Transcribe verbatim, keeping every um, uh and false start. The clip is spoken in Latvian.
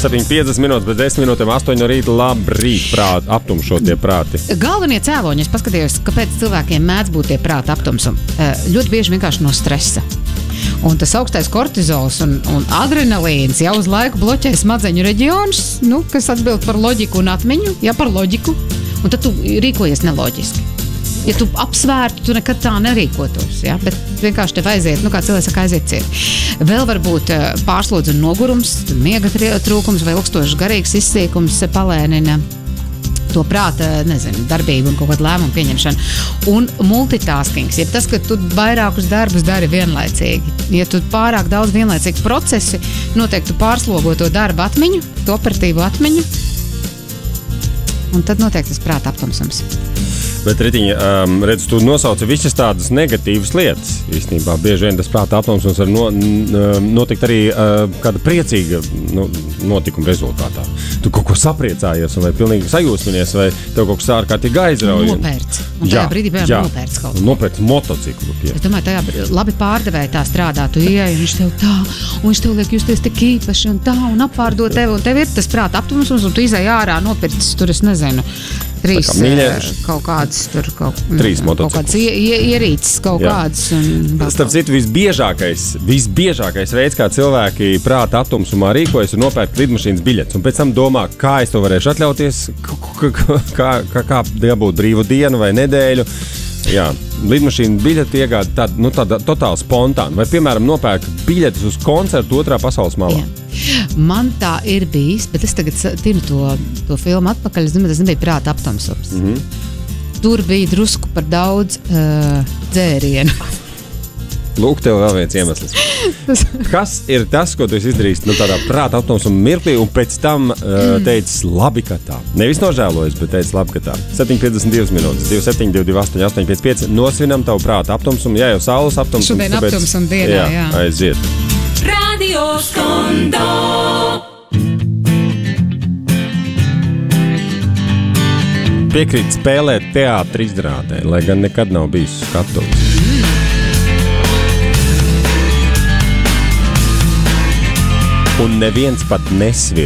septiņi piecdesmit minūtes, bet desmit minūtēm astoņi no rīta labrīt prāt, aptumšotie prāti. Galvenie cēloņi, es paskatījos, kāpēc cilvēkiem mēdz būt tie prāta aptumsumi. Ļoti bieži vienkārši no stresa. Un tas augstais kortizols un, un adrenalīns jau uz laiku bloķē smadzeņu reģionus, nu, kas atbild par loģiku un atmiņu, ja par loģiku, un tad tu rīkojies neloģiski. Ja tu apsvērtu, tu nekad tā nerīkotos, ja? Bet vienkārši tev aiziet, nu kā cilvēks saka, aiziet ciet. Vēl varbūt pārslodzi un nogurums, miega trūkums vai ilgstošs garīgs izsīkums palēnina to prāta, nezinu, darbību un kaut kādu lēmumu pieņemšanu. Un multitaskings, ja tas, ka tu vairākus darbus dari vienlaicīgi. Ja tu pārāk daudz vienlaicīgi procesi, noteikti tu pārslogo to darba atmiņu, to operatīvu atmiņu, un tad noteikti tas prāta aptumsums. Bet, Ritiņa, um, redz, tu nosauci visas tādas negatīvas lietas. Īstenībā bieži vien tas prāta aptumsums var no, n, notikt arī uh, kāda priecīga nu, notikuma rezultātā. Tu kaut ko sapriecājies, vai pilnīgi sajūsminies, vai tev kaut kas ārkārtīgi aizrauj. Nopērts. Un tajā brīdī bija nopērts kaut ko. Nopērts motociklu. Jā. Es domāju, tajā labi pārdevēja tā strādā. Tu ieeji, un viņš tev tā, un viņš tev liek justies tik īpaši, un tā, un apvārdot tevi, un tev ir tas prāta aptumsums, un tu izēji ārā nopircis, tur es nezinu, trīs kaut kādas, tur kaut, trīs kaut kādas ierīces, kaut Jā. kādas. Un, Starp citu, visbiežākais, visbiežākais veids, kā cilvēki prāta aptumsumā rīkojas, ir nopērkt lidmašīnas biļetes, un pēc tam domā, kā es to varēšu atļauties, kā, kā, kā dabūt brīvu dienu vai nedēļu. Jā, lidmašīna biļeti iegāda tāda, nu, tāda totāli spontāna. Vai, piemēram, nopērk biļetes uz koncertu otrā pasaules malā? Jā. Man tā ir bijis, bet es tagad tinu to, to filmu atpakaļ. Es domāju, tas nebija prāta aptumsums. Mm-hmm. Tur bija drusku par daudz uh, dzērienu. Lūk, tev vēl viens iemesls. Kas ir tas, ko tu esi izdarījis nu, tādā prāta aptumsuma mirklī un pēc tam uh, teicis labi, ka tā? Nevis nožēlojas, bet teicis labi, ka tā. septiņi piecdesmit divas minūtes, divi septiņi divi astoņi astoņi pieci pieci. Nosvinam tavu prāta aptumsumu. Jā, jau saules aptumsums. Šodien tāpēc, aptumsuma dienā, jā. jā. Aiziet. Radio Skondo. Piekrīt spēlēt teātra izrādē, lai gan nekad nav bijis skatuves. Un neviens pat nesvir.